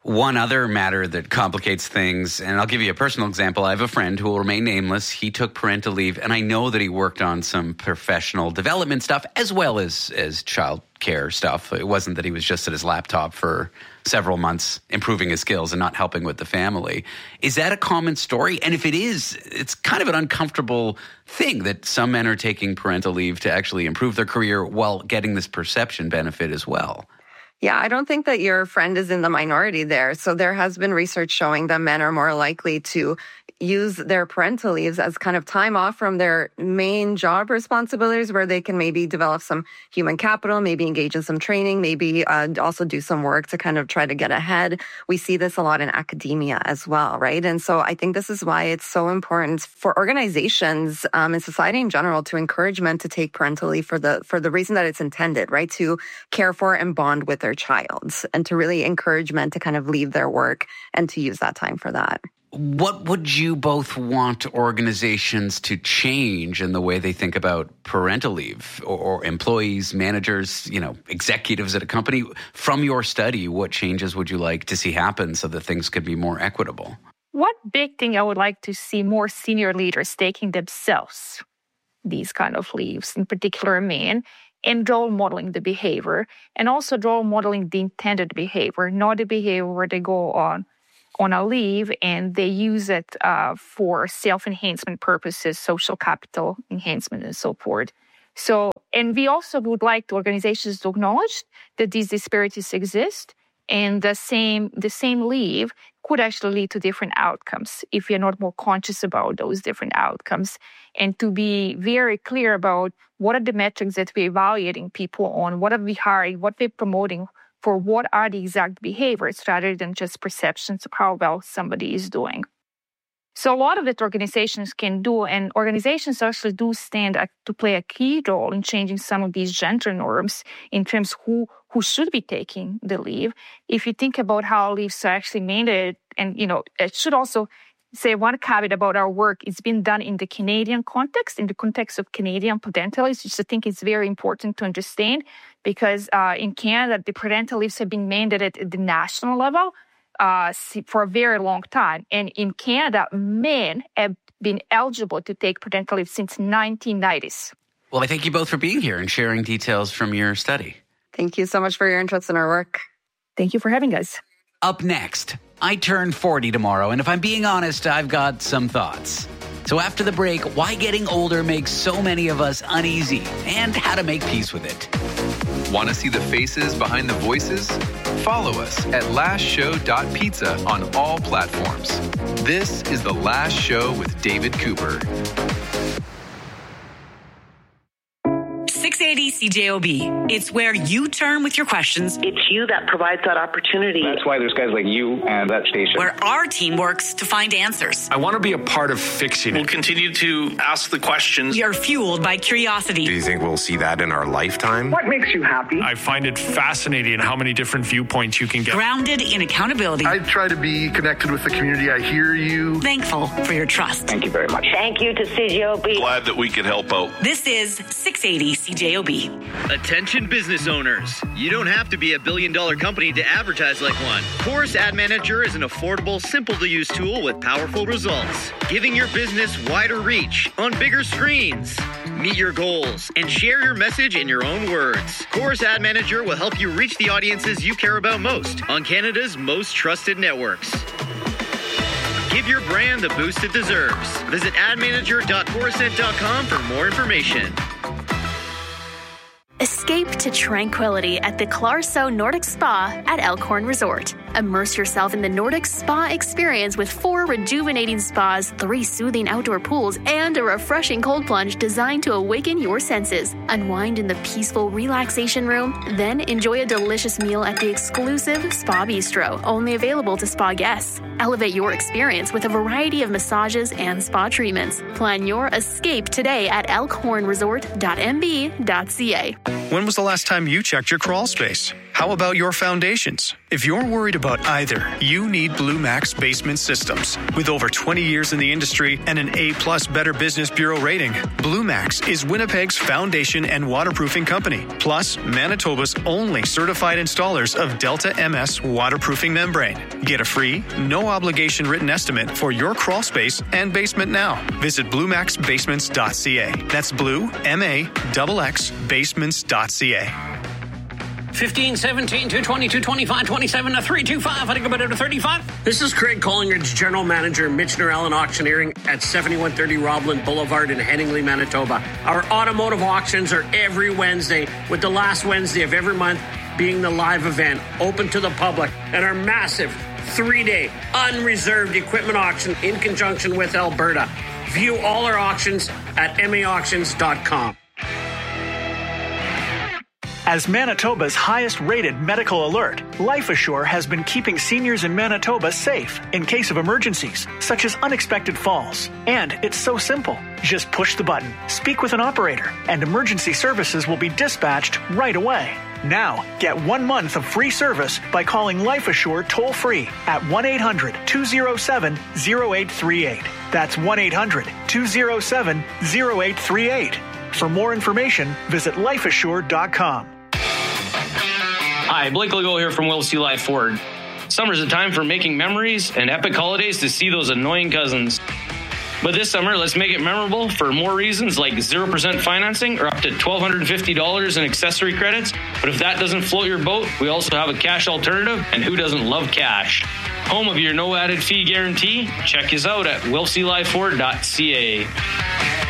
One other matter that complicates things, and I'll give you a personal example. I have a friend who will remain nameless. He took parental leave, and I know that he worked on some professional development stuff as well as, as child care stuff. It wasn't that he was just at his laptop for several months improving his skills and not helping with the family. Is that a common story? And if it is, it's kind of an uncomfortable thing that some men are taking parental leave to actually improve their career while getting this perception benefit as well. Yeah, I don't think that your friend is in the minority there. So there has been research showing that men are more likely to use their parental leaves as kind of time off from their main job responsibilities, where they can maybe develop some human capital, maybe engage in some training, maybe uh, also do some work to kind of try to get ahead. We see this a lot in academia as well, right? And so I think this is why it's so important for organizations um, and society in general to encourage men to take parental leave for the for the reason that it's intended, right? To care for and bond with their child, and to really encourage men to kind of leave their work and to use that time for that. What would you both want organizations to change in the way they think about parental leave, or, or employees, managers, you know, executives at a company? From your study, what changes would you like to see happen so that things could be more equitable? One big thing I would like to see more senior leaders taking themselves these kind of leaves, in particular men, and role modeling the behavior, and also role modeling the intended behavior, not the behavior where they go on on a leave and they use it uh, for self-enhancement purposes, social capital enhancement, and so forth. So, and we also would like the organizations to acknowledge that these disparities exist, and the same the same leave could actually lead to different outcomes if you're not more conscious about those different outcomes, and to be very clear about what are the metrics that we're evaluating people on, what are we hiring, what we're promoting, for what are the exact behaviors rather than just perceptions of how well somebody is doing. So a lot of that organizations can do, and organizations actually do stand to play a key role in changing some of these gender norms in terms of who, who should be taking the leave. If you think about how leaves are actually mandated, and you know, it should also say one caveat about our work, it's been done in the Canadian context, in the context of Canadian parental leaves, which I think is very important to understand, because uh, in Canada, the parental leaves have been mandated at the national level uh, for a very long time. And in Canada, men have been eligible to take parental leave since nineteen nineties. Well, I thank you both for being here and sharing details from your study. Thank you so much for your interest in our work. Thank you for having us. Up next, I turn forty tomorrow, and if I'm being honest, I've got some thoughts. So after the break, why getting older makes so many of us uneasy, and how to make peace with it. Want to see the faces behind the voices? Follow us at last show dot pizza on all platforms. This is The Last Show with David Cooper. six eighty C J O B. It's where you turn with your questions. It's you that provides that opportunity. That's why there's guys like you and that station. Where our team works to find answers. I want to be a part of fixing it. We'll continue to ask the questions. You're fueled by curiosity. Do you think we'll see that in our lifetime? What makes you happy? I find it fascinating how many different viewpoints you can get. Grounded in accountability. I try to be connected with the community. I hear you. Thankful for your trust. Thank you very much. Thank you to C J O B. Glad that we can help out. This is six eighty C J O B. Attention business owners. You don't have to be a billion dollar company to advertise like one. Chorus Ad Manager is an affordable, simple to use tool with powerful results, giving your business wider reach on bigger screens. Meet your goals and share your message in your own words. Chorus Ad Manager will help you reach the audiences you care about most on Canada's most trusted networks. Give your brand the boost it deserves. Visit ad manager dot chorusnet dot com for more information. Escape to tranquility at the Clarso Nordic Spa at Elkhorn Resort. Immerse yourself in the Nordic Spa experience with four rejuvenating spas, three soothing outdoor pools, and a refreshing cold plunge designed to awaken your senses. Unwind in the peaceful relaxation room, then enjoy a delicious meal at the exclusive Spa Bistro, only available to spa guests. Elevate your experience with a variety of massages and spa treatments. Plan your escape today at elkhorn resort dot m b dot c a. When was the last time you checked your crawl space? How how about your foundations? If you're worried about either, you need Blue Max Basement Systems. With over twenty years in the industry and an A-plus Better Business Bureau rating, Blue Max is Winnipeg's foundation and waterproofing company, plus Manitoba's only certified installers of Delta M S waterproofing membrane. Get a free, no-obligation written estimate for your crawl space and basement now. Visit blue max basements dot c a. That's blue, M A X X, basements dot c a. fifteen, seventeen, two twenty, two twenty-five, twenty-seven, three twenty-five. I think about it to thirty-five. This is Craig Collingridge, General Manager, Michener Allen Auctioneering at seventy-one thirty Roblin Boulevard in Henningley, Manitoba. Our automotive auctions are every Wednesday, with the last Wednesday of every month being the live event, open to the public, and our massive three-day unreserved equipment auction in conjunction with Alberta. View all our auctions at m a auctions dot com. As Manitoba's highest-rated medical alert, LifeAssure has been keeping seniors in Manitoba safe in case of emergencies, such as unexpected falls. And it's so simple. Just push the button, speak with an operator, and emergency services will be dispatched right away. Now, get one month of free service by calling LifeAssure toll-free at one eight hundred, two oh seven, oh eight three eight. That's one eight hundred, two oh seven, oh eight three eight. For more information, visit life assure dot com. Hi, Blake Legault here from Will C. Life Ford. Summer's a time for making memories and epic holidays to see those annoying cousins. But this summer, let's make it memorable for more reasons like zero percent financing or up to one thousand two hundred fifty dollars in accessory credits. But if that doesn't float your boat, we also have a cash alternative, and who doesn't love cash? Home of your no added fee guarantee? Check us out at will c life ford dot c a.